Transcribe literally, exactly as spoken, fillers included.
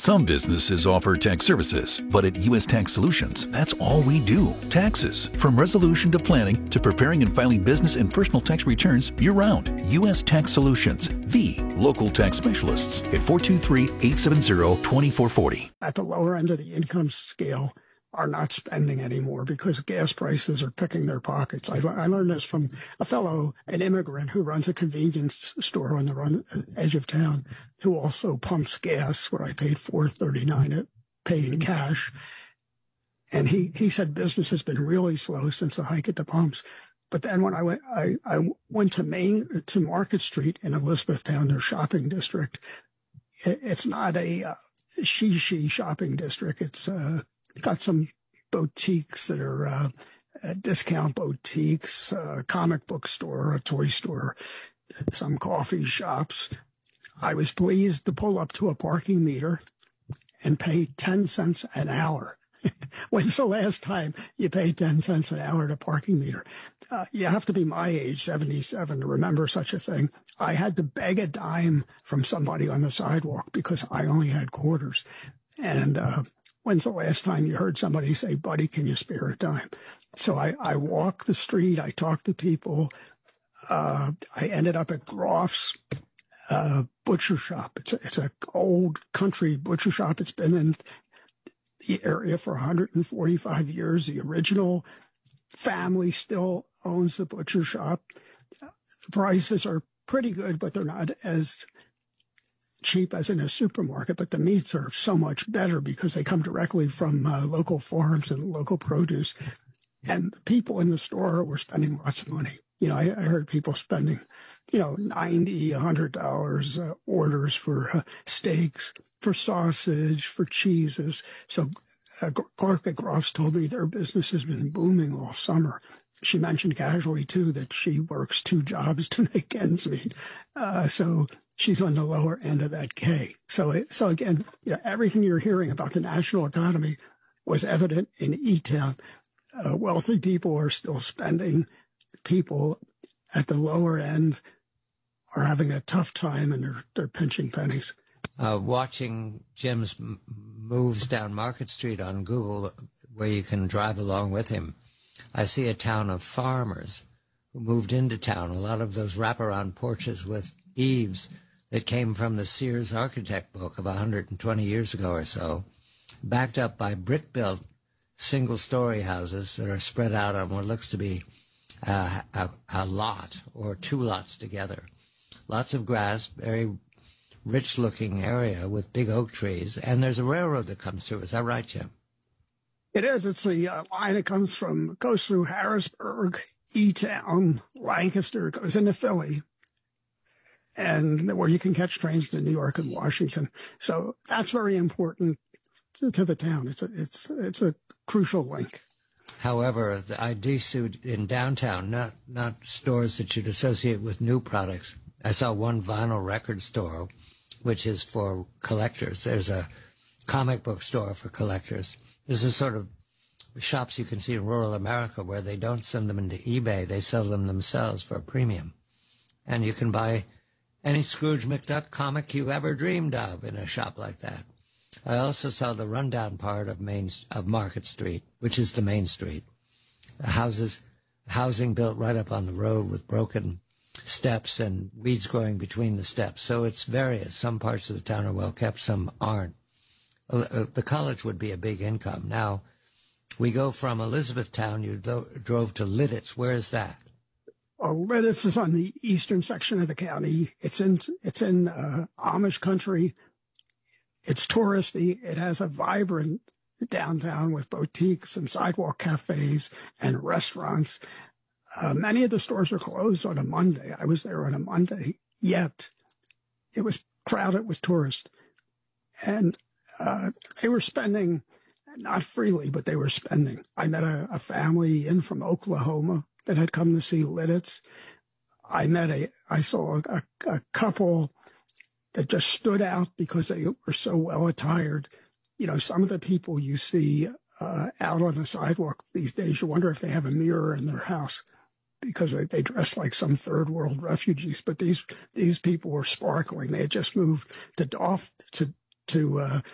Some businesses offer tax services, but at U S Tax Solutions, that's all we do. Taxes. From resolution to planning to preparing and filing business and personal tax returns year-round. U S Tax Solutions, the local tax specialists at four two three, eight seven zero, two four four zero. At the lower end of the income scale are not spending anymore because gas prices are picking their pockets. I, I learned this from a fellow, an immigrant who runs a convenience store on the run, edge of town, who also pumps gas, where I paid four thirty-nine it paid in cash. And he, he said business has been really slow since the hike at the pumps. But then when I went, I, I went to Main, to Market Street in Elizabethtown, their shopping district. It, it's not a uh, she-she shopping district. It's uh, got some boutiques that are uh, uh, discount boutiques, a comic book store, a toy store, some coffee shops. I was pleased to pull up to a parking meter and pay ten cents an hour. When's the last time you paid ten cents an hour at a parking meter? Uh, you have to be my age, seventy-seven, to remember such a thing. I had to beg a dime from somebody on the sidewalk because I only had quarters. And uh, when's the last time you heard somebody say, buddy, can you spare a dime? So I, I walked the street. I talked to people. Uh, I ended up at Groff's uh, butcher shop. It's a, it's a old country butcher shop. It's been in the area for one hundred forty-five years. The original family still owns the butcher shop. The prices are pretty good, but they're not as cheap as in a supermarket. But the meats are so much better because they come directly from uh, local farms and local produce. And the people in the store were spending lots of money. You know, I, I heard people spending, you know, ninety dollars, one hundred dollars uh, orders for uh, steaks, for sausage, for cheeses. So uh, Clark at Groff's told me their business has been booming all summer. She mentioned casually, too, that she works two jobs to make ends meet. Uh, so she's on the lower end of that K. So, it, so again, you know, everything you're hearing about the national economy was evident in E-Town. Uh, wealthy people are still spending. People at the lower end are having a tough time, and they're, they're pinching pennies. Uh, watching Jim's m- moves down Market Street on Google, where you can drive along with him, I see a town of farmers who moved into town. A lot of those wraparound porches with eaves that came from the Sears architect book of one hundred twenty years ago or so, backed up by brick-built single-story houses that are spread out on what looks to be uh, a, a lot or two lots together. Lots of grass, very rich-looking area with big oak trees, and there's a railroad that comes through. Is that right, Jim? It is. It's the uh, line that comes from, goes through Harrisburg, E-Town, Lancaster, goes into Philly, and where you can catch trains to New York and Washington. So that's very important to, to the town. It's a, it's, it's a crucial link. However, the I D suit in downtown, not not stores that you'd associate with new products. I saw one vinyl record store, which is for collectors. There's a comic book store for collectors. This is sort of shops you can see in rural America where they don't send them into eBay. They sell them themselves for a premium. And you can buy any Scrooge McDuck comic you ever dreamed of in a shop like that. I also saw the rundown part of Main of Market Street, which is the main street. The houses, housing built right up on the road with broken steps and weeds growing between the steps. So it's various. Some parts of the town are well kept, some aren't. Uh, the college would be a big income. Now, we go from Elizabethtown, you do- drove to Lidditz. Where is that? Well, Lidditz is on the eastern section of the county. It's in, it's in uh, Amish country. It's touristy. It has a vibrant downtown with boutiques and sidewalk cafes and restaurants. Uh, many of the stores are closed on a Monday. I was there on a Monday, yet it was crowded with tourists. And uh, they were spending, not freely, but they were spending. I met a, a family in from Oklahoma that had come to see Lidditz. I met a, I saw a, a couple that just stood out because they were so well attired. You know, some of the people you see uh, out on the sidewalk these days, you wonder if they have a mirror in their house because they, they dress like some third world refugees. But these these people were sparkling. They had just moved to Dolph to to uh,